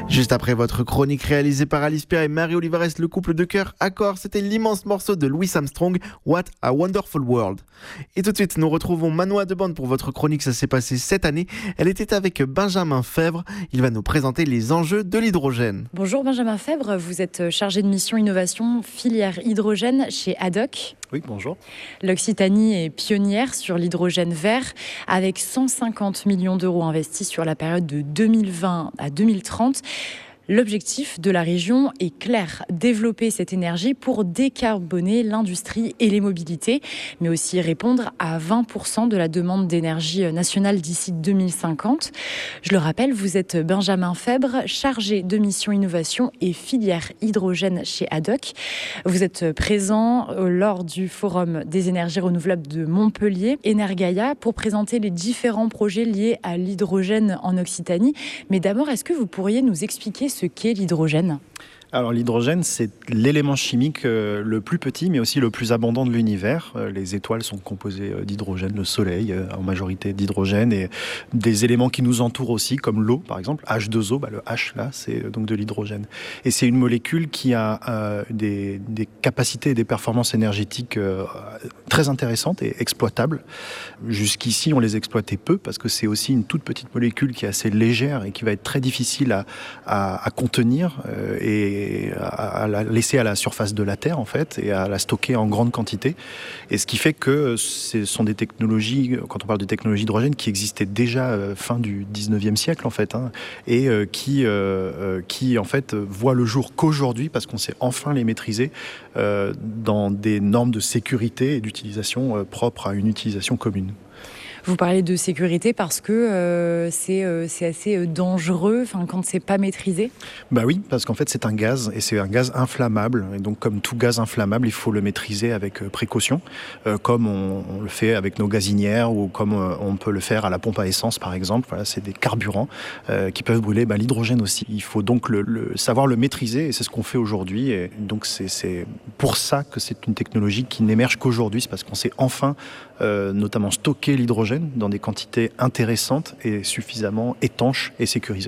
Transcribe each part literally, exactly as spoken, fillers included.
Juste après votre chronique réalisée par Alice Pierre et Marie Olivares, le couple de cœur Accord, c'était l'immense morceau de Louis Armstrong, What a Wonderful World. Et tout de suite, nous retrouvons Manoa Debande pour votre chronique, ça s'est passé cette année. Elle était avec Benjamin Febvre, il va nous présenter les enjeux de l'hydrogène. Bonjour Benjamin Febvre, vous êtes chargé de mission innovation filière hydrogène chez Adoc. Oui, bonjour. L'Occitanie est pionnière sur l'hydrogène vert avec cent cinquante millions d'euros investis sur la période de deux mille vingt à deux mille trente. L'objectif de la région est clair, développer cette énergie pour décarboner l'industrie et les mobilités, mais aussi répondre à vingt pour cent de la demande d'énergie nationale d'ici deux mille cinquante. Je le rappelle, vous êtes Benjamin Febvre, chargé de mission innovation et filière hydrogène chez Adoc. Vous êtes présent lors du Forum des énergies renouvelables de Montpellier, Energaia, pour présenter les différents projets liés à l'hydrogène en Occitanie. Mais d'abord, est-ce que vous pourriez nous expliquer ce qu'est l'hydrogène ? Alors l'hydrogène, c'est l'élément chimique euh, le plus petit, mais aussi le plus abondant de l'univers. Euh, les étoiles sont composées euh, d'hydrogène, le soleil euh, en majorité d'hydrogène, et des éléments qui nous entourent aussi, comme l'eau par exemple, H deux O, bah, le H là, c'est donc de l'hydrogène. Et c'est une molécule qui a euh, des, des capacités et des performances énergétiques euh, très intéressantes et exploitables. Jusqu'ici, on les exploitait peu, parce que c'est aussi une toute petite molécule qui est assez légère et qui va être très difficile à, à, à contenir euh, et à la laisser à la surface de la Terre en fait et à la stocker en grande quantité, et ce qui fait que ce sont des technologies, quand on parle de technologie d'hydrogène, qui existaient déjà fin du dix-neuvième siècle en fait, hein, et qui, euh, qui en fait voient le jour qu'aujourd'hui, parce qu'on sait enfin les maîtriser euh, dans des normes de sécurité et d'utilisation euh, propres à une utilisation commune. Vous parlez de sécurité parce que euh, c'est, euh, c'est assez dangereux quand c'est pas maîtrisé ? Bah oui, parce qu'en fait c'est un gaz, et c'est un gaz inflammable. Et donc comme tout gaz inflammable, il faut le maîtriser avec précaution, euh, comme on, on le fait avec nos gazinières, ou comme euh, on peut le faire à la pompe à essence par exemple. Voilà, c'est des carburants euh, qui peuvent brûler. Bah, l'hydrogène aussi. Il faut donc le, le, savoir le maîtriser, et c'est ce qu'on fait aujourd'hui. Et donc c'est, c'est pour ça que c'est une technologie qui n'émerge qu'aujourd'hui, c'est parce qu'on sait enfin euh, notamment stocker l'hydrogène dans des quantités intéressantes et suffisamment étanches et sécurisées.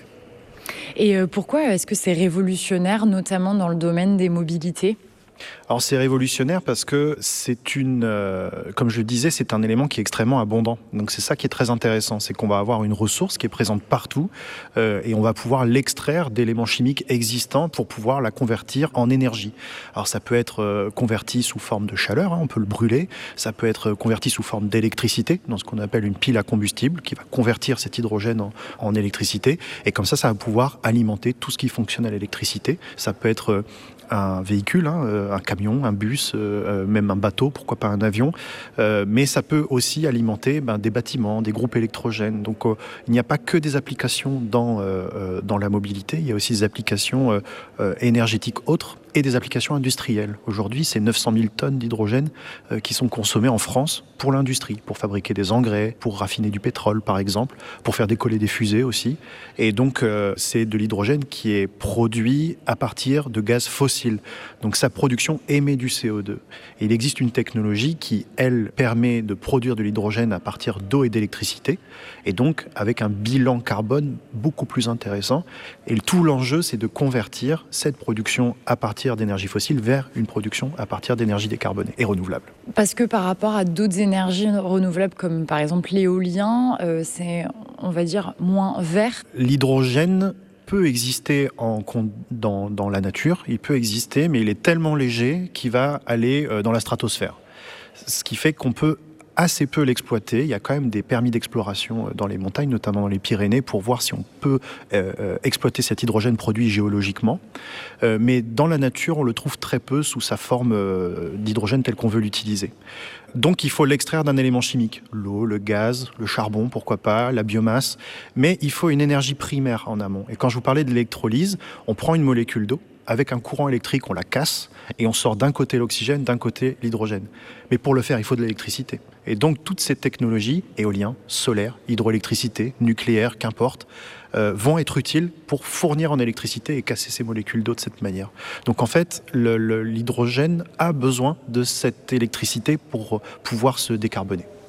Et pourquoi est-ce que c'est révolutionnaire, notamment dans le domaine des mobilités ? Alors c'est révolutionnaire parce que c'est une, euh, comme je le disais, c'est un élément qui est extrêmement abondant. Donc c'est ça qui est très intéressant, c'est qu'on va avoir une ressource qui est présente partout euh, et on va pouvoir l'extraire d'éléments chimiques existants pour pouvoir la convertir en énergie. Alors ça peut être euh, converti sous forme de chaleur, hein, on peut le brûler. Ça peut être converti sous forme d'électricité, dans ce qu'on appelle une pile à combustible, qui va convertir cet hydrogène en, en électricité. Et comme ça, ça va pouvoir alimenter tout ce qui fonctionne à l'électricité. Ça peut être euh, un véhicule, hein, un camion, un bus, euh, même un bateau, pourquoi pas un avion, euh, mais ça peut aussi alimenter ben, des bâtiments, des groupes électrogènes. Donc euh, il n'y a pas que des applications dans, euh, dans la mobilité, il y a aussi des applications euh, euh, énergétiques autres et des applications industrielles. Aujourd'hui, c'est neuf cent mille tonnes d'hydrogène euh, qui sont consommées en France pour l'industrie, pour fabriquer des engrais, pour raffiner du pétrole par exemple, pour faire décoller des fusées aussi. Et donc euh, c'est de l'hydrogène qui est produit à partir de gaz fossiles. Donc sa production émet du C O deux. Et il existe une technologie qui, elle, permet de produire de l'hydrogène à partir d'eau et d'électricité, et donc avec un bilan carbone beaucoup plus intéressant. Et tout l'enjeu, c'est de convertir cette production à partir d'énergie fossile vers une production à partir d'énergie décarbonée et renouvelable. Parce que par rapport à d'autres énergies renouvelables, comme par exemple l'éolien, euh, c'est, on va dire, moins vert. L'hydrogène peut exister en, dans, dans la nature, il peut exister, mais il est tellement léger qu'il va aller dans la stratosphère. Ce qui fait qu'on peut assez peu l'exploiter. Il y a quand même des permis d'exploration dans les montagnes, notamment dans les Pyrénées, pour voir si on peut euh, exploiter cet hydrogène produit géologiquement. Euh, mais dans la nature, on le trouve très peu sous sa forme euh, d'hydrogène telle qu'on veut l'utiliser. Donc il faut l'extraire d'un élément chimique, l'eau, le gaz, le charbon, pourquoi pas, la biomasse, mais il faut une énergie primaire en amont. Et quand je vous parlais de l'électrolyse, on prend une molécule d'eau, avec un courant électrique, on la casse, et on sort d'un côté l'oxygène, d'un côté l'hydrogène. Mais pour le faire, il faut de l'électricité. Et donc toutes ces technologies, éolien, solaire, hydroélectricité, nucléaire, qu'importe, euh, vont être utiles pour fournir en électricité et casser ces molécules d'eau de cette manière. Donc en fait, le, le, l'hydrogène a besoin de cette électricité pour pouvoir se décarboner.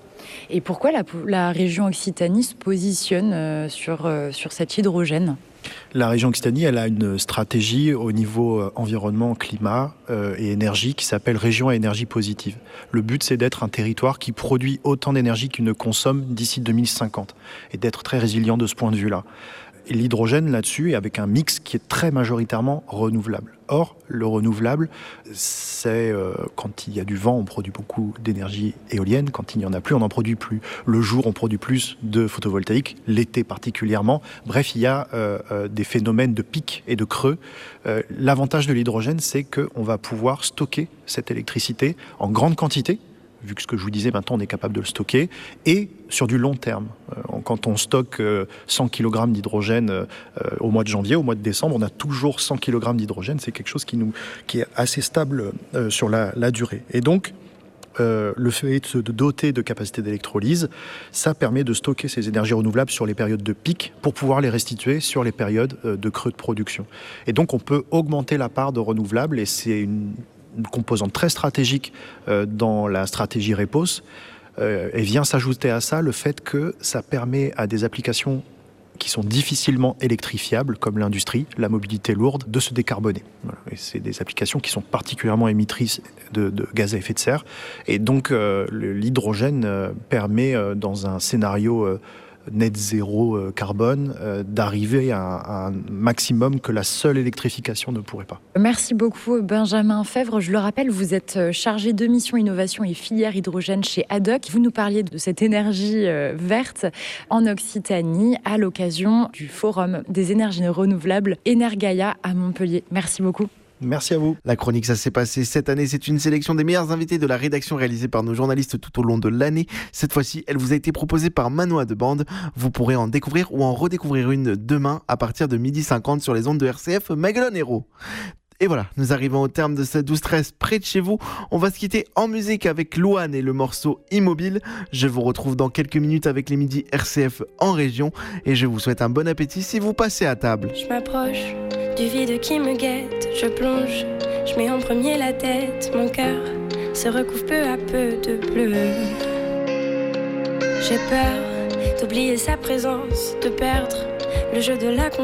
Et pourquoi la, la région Occitanie se positionne euh, sur, euh, sur cet hydrogène ? La région Occitanie, elle a une stratégie au niveau euh, environnement, climat euh, et énergie qui s'appelle région à énergie positive. Le but, c'est d'être un territoire qui produit autant d'énergie qu'il ne consomme d'ici deux mille cinquante et d'être très résilient de ce point de vue-là. Et l'hydrogène là-dessus est avec un mix qui est très majoritairement renouvelable. Or, le renouvelable, c'est euh, quand il y a du vent, on produit beaucoup d'énergie éolienne. Quand il n'y en a plus, on n'en produit plus. Le jour, on produit plus de photovoltaïque, l'été particulièrement. Bref, il y a euh, euh, des phénomènes de pics et de creux. Euh, l'avantage de l'hydrogène, c'est qu'on va pouvoir stocker cette électricité en grande quantité, vu que ce que je vous disais, maintenant on est capable de le stocker, et sur du long terme. Euh, quand on stocke euh, cent kilogrammes d'hydrogène euh, au mois de janvier, au mois de décembre, on a toujours cent kilogrammes d'hydrogène. C'est quelque chose qui, nous, qui est assez stable euh, sur la, la durée. Et donc, euh, le fait de se doter de capacités d'électrolyse, ça permet de stocker ces énergies renouvelables sur les périodes de pic pour pouvoir les restituer sur les périodes euh, de creux de production. Et donc, on peut augmenter la part de renouvelables, et c'est une une composante très stratégique euh, dans la stratégie REPOS, euh, et vient s'ajouter à ça le fait que ça permet à des applications qui sont difficilement électrifiables, comme l'industrie, la mobilité lourde, de se décarboner. Voilà. Et c'est des applications qui sont particulièrement émettrices de, de gaz à effet de serre. Et donc, euh, l'hydrogène euh, permet, euh, dans un scénario euh, net zéro euh, carbone, euh, d'arriver à, à un maximum que la seule électrification ne pourrait pas. Merci beaucoup Benjamin Fèvre. Je le rappelle, vous êtes chargé de mission innovation et filière hydrogène chez Adoc. Vous nous parliez de cette énergie euh, verte en Occitanie à l'occasion du forum des énergies renouvelables Energaia à Montpellier. Merci beaucoup. Merci à vous. La chronique Ça s'est passé cette année, c'est une sélection des meilleurs invités de la rédaction réalisée par nos journalistes tout au long de l'année. Cette fois-ci, elle vous a été proposée par Manoa de Bande. Vous pourrez en découvrir ou en redécouvrir une demain à partir de midi cinquante sur les ondes de R C F Maguelone Hérault. Et voilà, nous arrivons au terme de ce douze treize près de chez vous. On va se quitter en musique avec Louane et le morceau Immobile. Je vous retrouve dans quelques minutes avec les midis R C F en région et je vous souhaite un bon appétit si vous passez à table. Je m'approche du vide qui me guette, je plonge, je mets en premier la tête, mon cœur se recouvre peu à peu de bleu. J'ai peur d'oublier sa présence, de perdre le jeu de la confiance.